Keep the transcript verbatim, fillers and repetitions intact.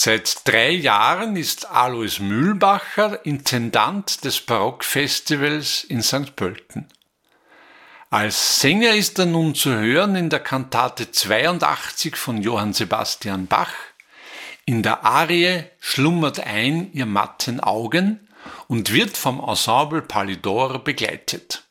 Seit drei Jahren ist Alois Mühlbacher Intendant des Barockfestivals in Sankt Pölten. Als Sänger ist er nun zu hören in der Kantate zweiundachtzig von Johann Sebastian Bach, in der Arie Schlummert ein ihr matten Augen und wird vom Ensemble Palidor begleitet.